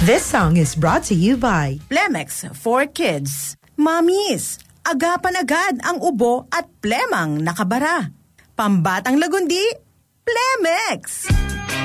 This song is brought to you by Plemex for Kids. Mamis, agapan agad ang ubo at plemang nakabara. Pambatang lagundi, Plemex!